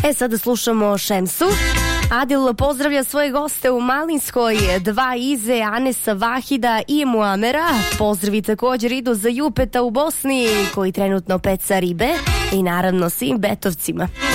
Sada slušamo Šemsu. Adil pozdravlja svoje goste u Malinskoj, 2 Ize, Anesa, Vahida i Muamera. Pozdravi također idu za Jupeta u Bosni, koji trenutno peca ribe, i naravno svim Betovcima.